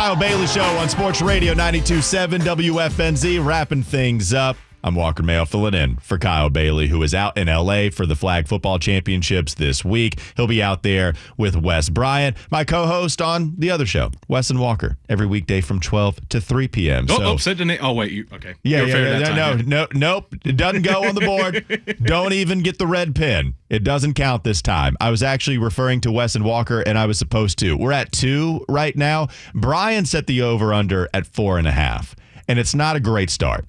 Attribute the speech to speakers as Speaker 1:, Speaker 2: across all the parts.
Speaker 1: Kyle Bailey Show on Sports Radio 92.7 WFNZ, wrapping things up. I'm Walker Mayo filling in for Kyle Bailey, who is out in L.A. for the Flag Football Championships this week. He'll be out there with Wes Bryant, my co-host on the other show, Wes and Walker, every weekday from 12 to 3 p.m.
Speaker 2: Said the name. Oh, wait. Okay.
Speaker 1: Yeah. Nope. It doesn't go on the board. Don't even get the red pen. It doesn't count this time. I was actually referring to Wes and Walker, and I was supposed to. We're at 2 right now. Brian set the over-under at 4.5, and it's not a great start.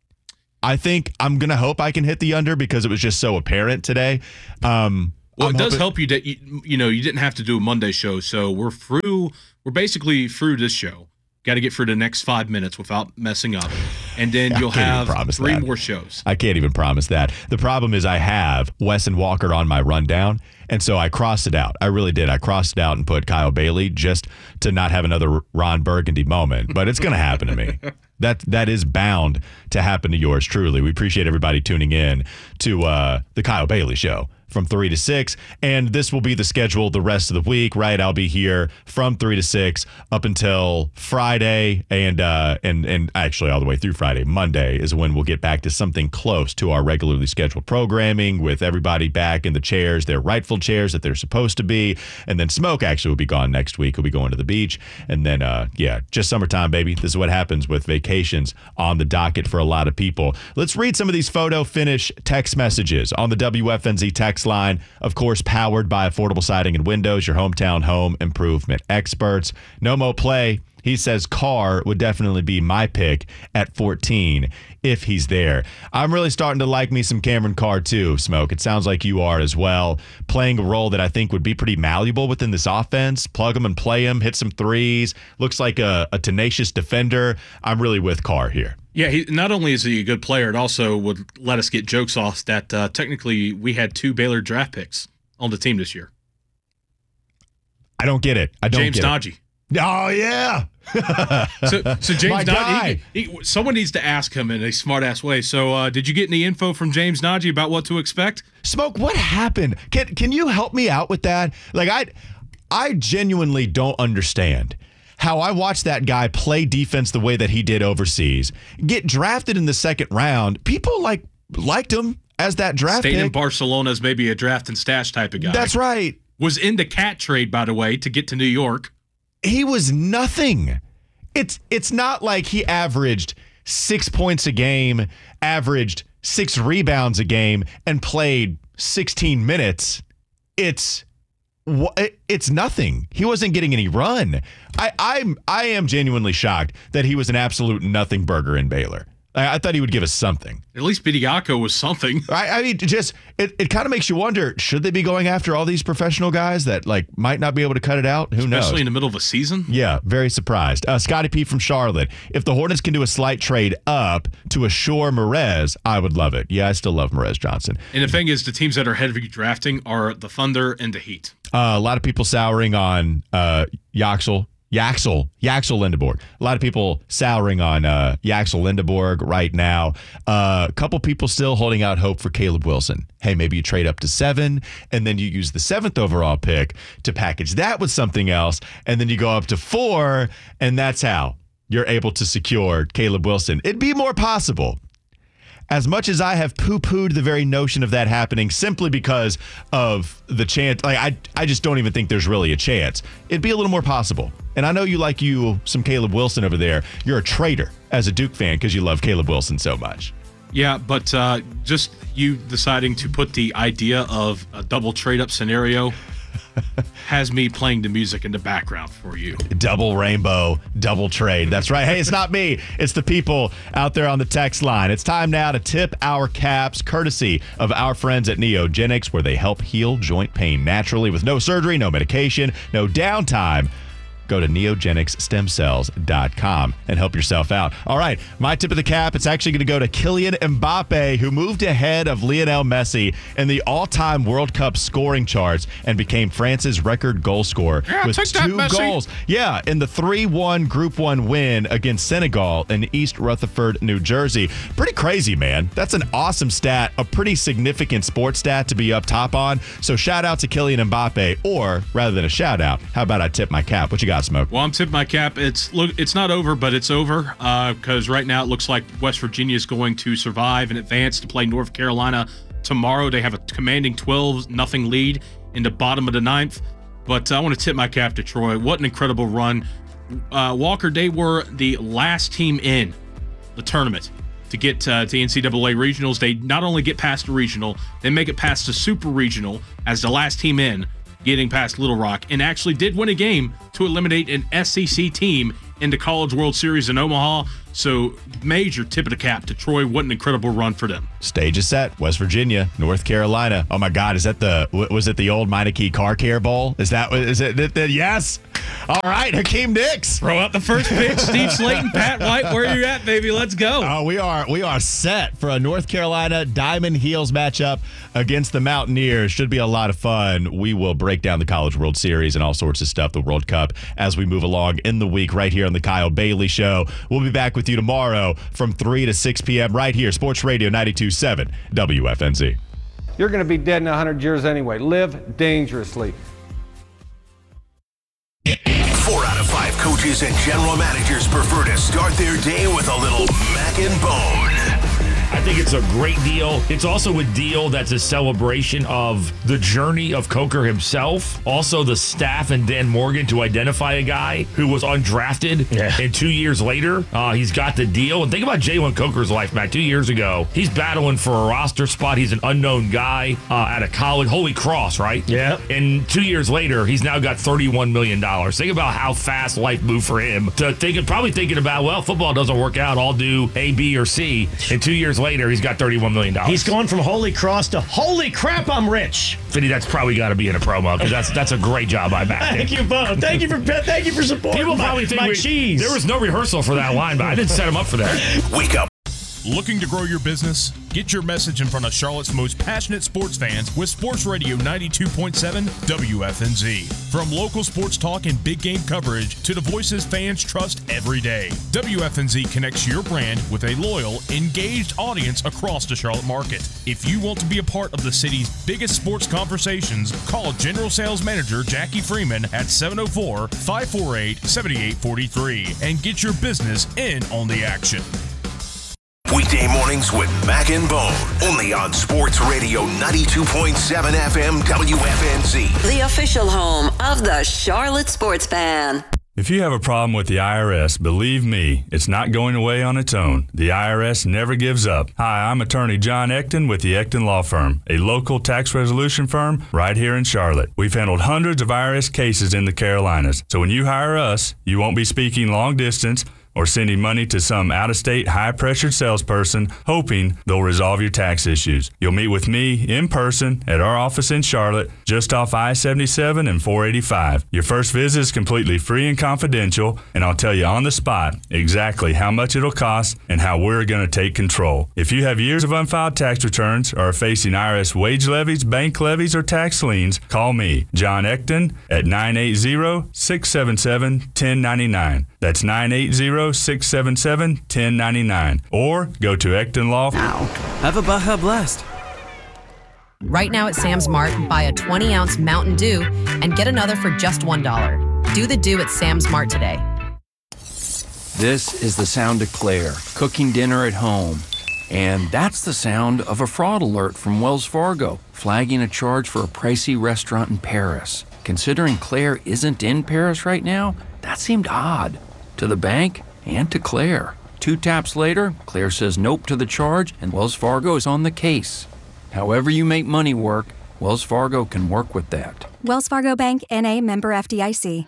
Speaker 1: I think I'm going to hope I can hit the under because it was just so apparent today.
Speaker 2: Well, it does help you that you didn't have to do a Monday show, so we're through. We're basically through this show. Got to get through the next 5 minutes without messing up, and then you'll have 3 more shows.
Speaker 1: I can't even promise that. The problem is I have Wes and Walker on my rundown, and so I crossed it out. I really did. I crossed it out and put Kyle Bailey just to not have another Ron Burgundy moment, but it's going to happen to me. That is bound to happen to yours truly. We appreciate everybody tuning in to the Kyle Bailey Show from 3 to 6, and this will be the schedule the rest of the week, right? I'll be here from 3 to 6 up until Friday, and actually all the way through Friday. Monday is when we'll get back to something close to our regularly scheduled programming with everybody back in the chairs, their rightful chairs that they're supposed to be, and then Smoke actually will be gone next week. He'll be going to the beach, and then, just summertime, baby. This is what happens with vacations on the docket for a lot of people. Let's read some of these photo finish text messages on the WFNZ text line, of course, powered by Affordable Siding and Windows, your hometown home improvement experts. Nomo Play, he says Carr would definitely be my pick at 14 if he's there. I'm really starting to like me some Cameron Carr too, Smoke. It sounds like you are as well, playing a role that I think would be pretty malleable within this offense. Plug him and play him, hit some threes, looks like a tenacious defender. I'm really with Carr here.
Speaker 2: Yeah, not only is he a good player, it also would let us get jokes off that technically we had 2 Baylor draft picks on the team this year.
Speaker 1: I don't get it.
Speaker 2: James Najee.
Speaker 1: Oh, yeah.
Speaker 2: So James Najee, someone needs to ask him in a smart-ass way. So did you get any info from James Najee about what to expect?
Speaker 1: Smoke, what happened? Can you help me out with that? Like, I genuinely don't understand how I watched that guy play defense the way that he did overseas, get drafted in the second round. People liked him as that draft pick.
Speaker 2: Stayed in Barcelona as maybe a draft and stash type of guy.
Speaker 1: That's right.
Speaker 2: Was in the cat trade, by the way, to get to New York.
Speaker 1: He was nothing. It's not like he averaged 6 points a game, averaged 6 rebounds a game, and played 16 minutes. It's nothing. He wasn't getting any run. I am genuinely shocked that he was an absolute nothing burger in Baylor. I thought he would give us something.
Speaker 2: At least Bediako was something.
Speaker 1: I mean, just it kind of makes you wonder, should they be going after all these professional guys that might not be able to cut it out? Who knows?
Speaker 2: Especially in the middle of a season?
Speaker 1: Yeah, very surprised. Scotty P from Charlotte. If the Hornets can do a slight trade up to assure Merez, I would love it. Yeah, I still love Merez Johnson.
Speaker 2: And the thing is, the teams that are heavy drafting are the Thunder and the Heat.
Speaker 1: A lot of people souring on Yaxel Lindeborg. A lot of people souring on Yaxel Lindeborg right now. A couple people still holding out hope for Caleb Wilson. Hey, maybe you trade up to 7, and then you use the 7th overall pick to package that with something else, and then you go up to 4, and that's how you're able to secure Caleb Wilson. It'd be more possible. As much as I have poo-pooed the very notion of that happening simply because of the chance, I just don't even think there's really a chance. It'd be a little more possible. And I know you like some Caleb Wilson over there. You're a traitor as a Duke fan because you love Caleb Wilson so much.
Speaker 2: Yeah, but just you deciding to put the idea of a double trade-up scenario has me playing the music in the background for you.
Speaker 1: Double rainbow, double trade. That's right. Hey, it's not me. It's the people out there on the text line. It's time now to tip our caps, courtesy of our friends at Neogenics, where they help heal joint pain naturally with no surgery, no medication, no downtime. Go to neogenicstemcells.com and help yourself out. All right, my tip of the cap, it's actually going to go to Kylian Mbappe, who moved ahead of Lionel Messi in the all-time World Cup scoring charts and became France's record goal scorer with 2 goals. Yeah, in the 3-1 Group 1 win against Senegal in East Rutherford, New Jersey. Pretty crazy, man. That's an awesome stat, a pretty significant sports stat to be up top on. So shout out to Kylian Mbappe, or rather than a shout out, how about I tip my cap? What you got? Smoke?
Speaker 2: Well, I'm tipping my cap. It's not over, but it's over because right now it looks like West Virginia is going to survive and advance to play North Carolina tomorrow. They have a commanding 12-0 lead in the bottom of the 9th. But I want to tip my cap to Troy. What an incredible run. Walker, they were the last team in the tournament to get to NCAA regionals. They not only get past the regional, they make it past the super regional as the last team in, getting past Little Rock, and actually did win a game to eliminate an SEC team in the College World Series in Omaha. So major tip of the cap to Troy. What an incredible run for them.
Speaker 1: Stage is set. West Virginia, North Carolina. Oh my God, is that was it the old Meineke Car Care Bowl? Is it? Yes. All right, Hakeem Nicks.
Speaker 2: Throw out the first pitch. Steve Slayton, Pat White, where you at, baby? Let's go.
Speaker 1: We are set for a North Carolina Diamond Heels matchup against the Mountaineers. Should be a lot of fun. We will break down the College World Series and all sorts of stuff, the World Cup, as we move along in the week right here on the Kyle Bailey Show. We'll be back with you tomorrow from 3 to 6 p.m. right here, Sports Radio 92.7 WFNZ.
Speaker 3: You're going to be dead in 100 years anyway. Live dangerously.
Speaker 4: 4 out of 5 coaches and general managers prefer to start their day with a little Mac and Bone.
Speaker 5: I think it's a great deal. It's also a deal that's a celebration of the journey of Coker himself. Also, the staff and Dan Morgan to identify a guy who was undrafted. Yeah. And 2 years later, he's got the deal. And think about Jalen Coker's life, Matt. 2 years ago, he's battling for a roster spot. He's an unknown guy out of college. Holy Cross, right?
Speaker 6: Yeah.
Speaker 5: And 2 years later, he's now got $31 million. Think about how fast life moved for him. Probably thinking about, well, football doesn't work out. I'll do A, B, or C. And 2 years later, he's got $31 million.
Speaker 6: He's going from Holy Cross to holy crap, I'm rich.
Speaker 5: Fitty, that's probably got to be in a promo because that's a great job I backed.
Speaker 6: Thank you both. Thank you for supporting
Speaker 5: People probably think my cheese. There was no rehearsal for that line, but I didn't set him up for that.
Speaker 4: Wake up.
Speaker 7: Looking to grow your business? Get your message in front of Charlotte's most passionate sports fans with Sports Radio 92.7 WFNZ. From local sports talk and big game coverage to the voices fans trust every day, WFNZ connects your brand with a loyal, engaged audience across the Charlotte market. If you want to be a part of the city's biggest sports conversations, call General Sales Manager Jackie Freeman at 704-548-7843 and get your business in on the action.
Speaker 4: Weekday mornings with Mac and Bone, only on Sports Radio 92.7 FM WFNZ.
Speaker 8: The official home of the Charlotte Sports Fan.
Speaker 9: If you have a problem with the IRS, believe me, it's not going away on its own. The IRS never gives up. Hi, I'm attorney John Ecton with the Ecton Law Firm, a local tax resolution firm right here in Charlotte. We've handled hundreds of IRS cases in the Carolinas, so when you hire us, you won't be speaking long distance or sending money to some out-of-state high-pressured salesperson hoping they'll resolve your tax issues. You'll meet with me in person at our office in Charlotte, just off I-77 and 485. Your first visit is completely free and confidential, and I'll tell you on the spot exactly how much it'll cost and how we're going to take control. If you have years of unfiled tax returns or are facing IRS wage levies, bank levies, or tax liens, call me, John Ecton, at 980-677-1099. That's 980-677-1099. Or go to Ecton Law.
Speaker 10: Have a Baja Blast.
Speaker 11: Right now at Sam's Mart, buy a 20-ounce Mountain Dew and get another for just $1. Do the Dew at Sam's Mart today.
Speaker 10: This is the sound of Claire, cooking dinner at home. And that's the sound of a fraud alert from Wells Fargo, flagging a charge for a pricey restaurant in Paris. Considering Claire isn't in Paris right now, that seemed odd. To the bank and to Claire. 2 taps later, Claire says nope to the charge, and Wells Fargo is on the case. However you make money work, Wells Fargo can work with that.
Speaker 12: Wells Fargo Bank, N.A., member FDIC.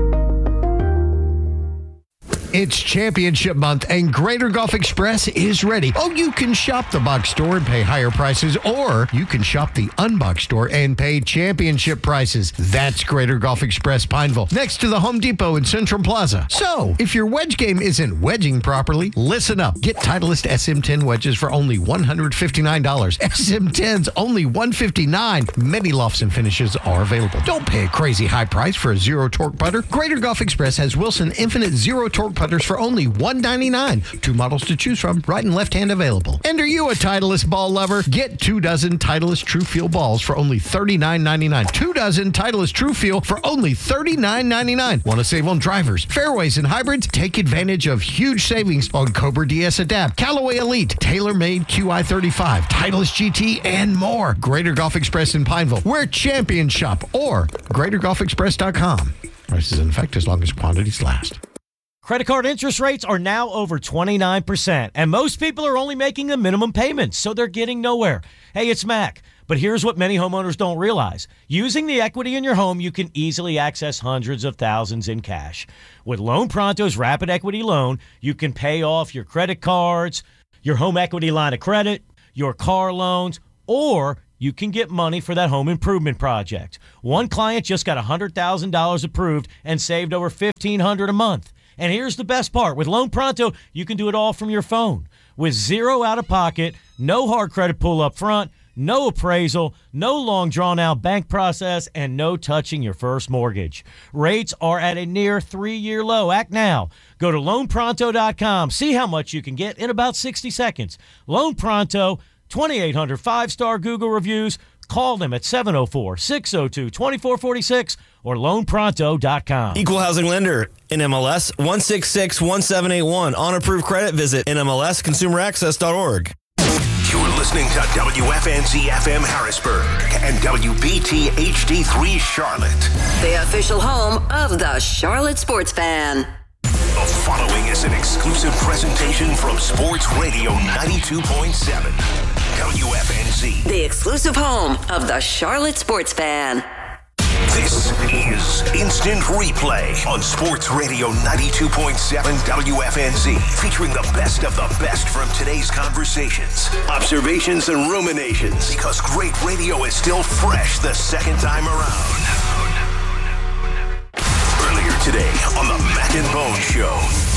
Speaker 13: It's championship month and Greater Golf Express is ready. Oh, you can shop the box store and pay higher prices, or you can shop the unboxed store and pay championship prices. That's Greater Golf Express Pineville, next to the Home Depot in Central Plaza. So, if your wedge game isn't wedging properly, listen up. Get Titleist SM10 wedges for only $159. SM10's only $159. Many lofts and finishes are available. Don't pay a crazy high price for a zero torque putter. Greater Golf Express has Wilson Infinite Zero Torque putters for only $199. 2 models to choose from, right and left hand available. And are you a Titleist ball lover? Get 2 dozen Titleist True Feel balls for only $39.99. 2 dozen Titleist True Feel for only $39.99. Want to save on drivers, fairways, and hybrids? Take advantage of huge savings on Cobra DS Adapt, Callaway Elite, TaylorMade QI35, Titleist GT, and more. Greater Golf Express in Pineville, where champions shop, or GreaterGolfExpress.com. Prices in effect as long as quantities last.
Speaker 6: Credit card interest rates are now over 29%, and most people are only making the minimum payments, so they're getting nowhere. Hey, it's Mac. But here's what many homeowners don't realize. Using the equity in your home, you can easily access hundreds of thousands in cash. With Loan Pronto's Rapid Equity Loan, you can pay off your credit cards, your home equity line of credit, your car loans, or you can get money for that home improvement project. One client just got $100,000 approved and saved over $1,500 a month. And here's the best part. With Loan Pronto, you can do it all from your phone. With zero out-of-pocket, no hard credit pull up front, no appraisal, no long drawn-out bank process, and no touching your first mortgage. Rates are at a near 3-year low. Act now. Go to LoanPronto.com. See how much you can get in about 60 seconds. Loan Pronto, 2,800 5-star Google reviews. Call them at 704-602-2446 or LoanPronto.com.
Speaker 14: Equal housing lender, NMLS 1661781. On approved credit, visit NMLSConsumerAccess.org.
Speaker 4: You're listening to WFNZ FM Harrisburg and WBT HD3 Charlotte.
Speaker 8: The official home of the Charlotte Sports Fan.
Speaker 4: The following is an exclusive presentation from Sports Radio 92.7 WFNZ.
Speaker 8: The exclusive home of the Charlotte Sports Fan.
Speaker 4: This is Instant Replay on Sports Radio 92.7 WFNZ, featuring the best of the best from today's conversations, observations, and ruminations, because great radio is still fresh the second time around. Earlier today on the Mac and Bone Show.